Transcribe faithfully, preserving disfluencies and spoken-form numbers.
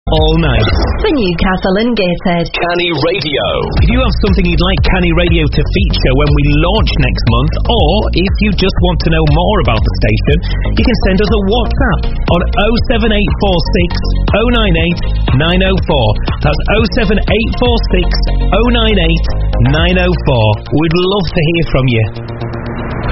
all night. For Newcastle and Gateshead, Canny Radio. If you have something you'd like Canny Radio to feature when we launch next month, or if you just want to know more about the station, you can send us a WhatsApp on oh seven eight four six oh nine eight nine oh four. That's oh seven eight four six oh nine eight nine oh four. We'd love to hear from you.